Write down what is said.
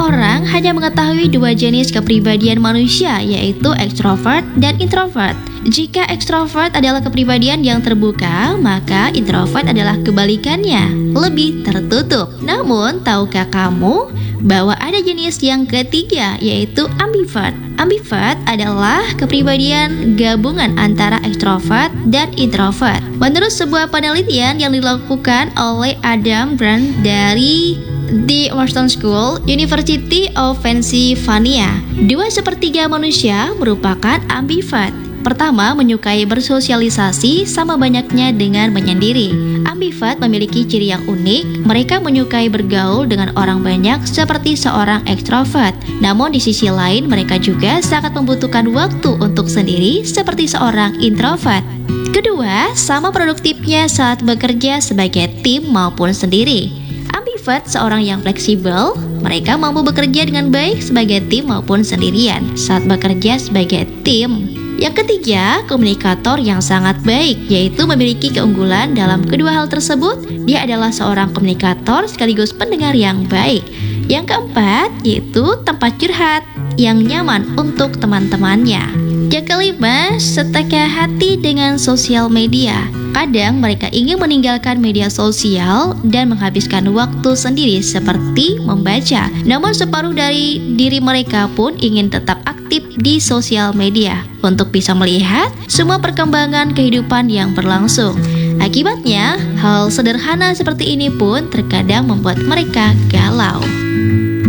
orang hanya mengetahui dua jenis kepribadian manusia, yaitu ekstrovert dan introvert. Jika ekstrovert adalah kepribadian yang terbuka, maka introvert adalah kebalikannya, lebih tertutup. Namun, tahukah kamu bahwa ada jenis yang ketiga, yaitu ambivert? Ambivert adalah kepribadian gabungan antara ekstrovert dan introvert. Menurut sebuah penelitian yang dilakukan oleh Adam Grant dari di Wharton School, University of Pennsylvania, 2/3 manusia merupakan ambivert. Pertama, menyukai bersosialisasi sama banyaknya dengan menyendiri. Ambivert memiliki ciri yang unik, mereka menyukai bergaul dengan orang banyak seperti seorang ekstrovert. Namun di sisi lain, mereka juga sangat membutuhkan waktu untuk sendiri seperti seorang introvert. Kedua, sama produktifnya saat bekerja sebagai tim maupun sendiri. Ambivert seorang yang fleksibel, mereka mampu bekerja dengan baik sebagai tim maupun sendirian saat bekerja sebagai tim. Yang ketiga, komunikator yang sangat baik, yaitu memiliki keunggulan dalam kedua hal tersebut. Dia adalah seorang komunikator sekaligus pendengar yang baik. Yang keempat, yaitu tempat curhat yang nyaman untuk teman-temannya. Yang kelima, seteka hati dengan sosial media. Kadang mereka ingin meninggalkan media sosial dan menghabiskan waktu sendiri seperti membaca. Namun separuh dari diri mereka pun ingin tetap aktif di sosial media untuk bisa melihat semua perkembangan kehidupan yang berlangsung. Akibatnya, hal sederhana seperti ini pun terkadang membuat mereka galau.